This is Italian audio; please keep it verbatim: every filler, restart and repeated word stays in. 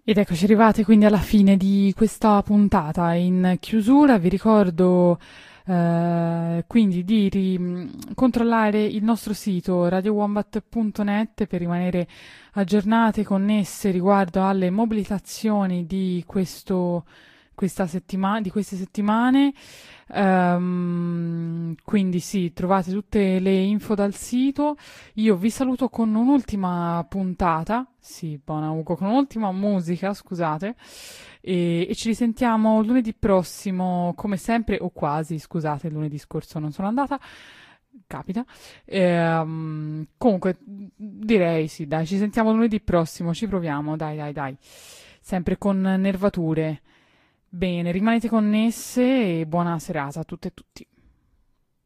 Ed eccoci arrivate quindi alla fine di questa puntata. In chiusura vi ricordo eh, quindi di ri- controllare il nostro sito radio wombat punto net per rimanere aggiornate, connesse riguardo alle mobilitazioni di questo, questa settimana, di queste settimane. Ehm, quindi sì, trovate tutte le info dal sito. Io vi saluto con un'ultima puntata, sì, buona Ugo, con un'ultima musica, scusate, e, e ci risentiamo lunedì prossimo, come sempre, o quasi, scusate, lunedì scorso non sono andata, capita. Ehm, comunque, direi sì, dai, ci sentiamo lunedì prossimo, ci proviamo, dai, dai, dai, sempre con nervature. Bene, rimanete connesse e buona serata a tutte e tutti.